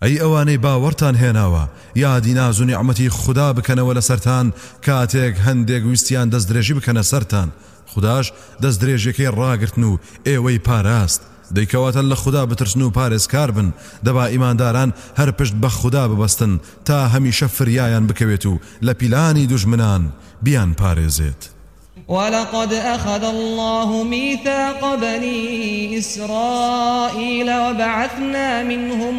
ئەی ئەوانەی باوەڕتان هێناوە یادی ناز و نیعمەتی خوددا بکەنەوە لەسەرتان کاتێک هەندێک ویستیان دەستدرێژی بکەنە سەرتان خودداش دەستدرێژەکەی ڕاگرتن و ئێوەی پاراست دەیکەواتە لە خوددا بترسن و پارێزکار بن دەبا ئیمانداران هەر پشت بە خوددا ببەستن تا هەمیشە فریایان بکەوێت و لە پیلانی دوژمنان بیان پارێزێت. ولقد أخذ الله ميثاق بني إسرائيل وبعثنا منهم